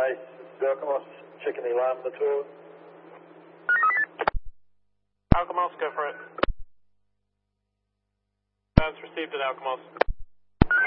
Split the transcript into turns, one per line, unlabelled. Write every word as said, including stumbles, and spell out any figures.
base, Alkimos, checking the alarm on the tour.
Alkimos, go for it. That's received at Alkimos.